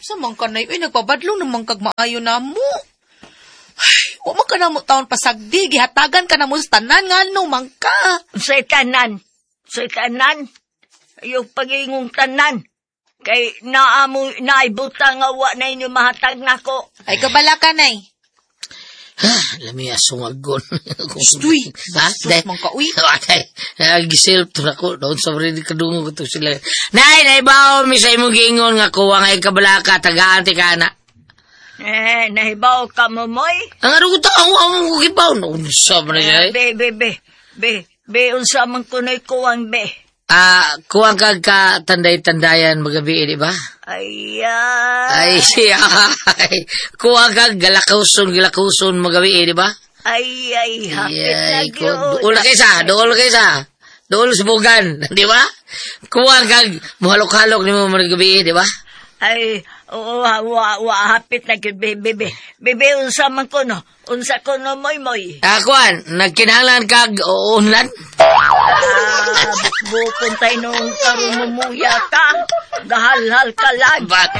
Sa man ka na nagpabadlong naman kag maayo na mo. Ay, wama ka na mo taon pasagdi, gihatagan ka na mo sa tanan nga no, man ka. Sa tanan. Yung pagingong tanan. Kay naibutang nga wa na inyo mahatag nako. Ay, kabala ka na Lami asungagon. Stuy. Ha? Sus man ka, uy. Gisilp to ako. Doon sa rin kadungo ko to sila. Nay, bawo mi sa imong giingon nga kuha nga ikabalaka, tagaan ka na. Nahibaw ka mo, moy? Ang ano ko ang among kukibaw. Unsa man na Be, unsa man kunoy kuwang, be. Kuha ka tanday-tandayan magabi, di ba? Ay, kuha ka gilakauson magabi, di ba? Ay, hapit na yun. Dool kaysa. Dool subugan, di ba? Kuha ka, muhalok-halok ni mo magabi, di ba? Ay, hapit na yun, bebe, unsa man kuno? Unsa kuno, moy? Kuhan, nagkinahanglan ka unlan? Bukon tayo nung karumumuya ka. Dahal-hal ka lang.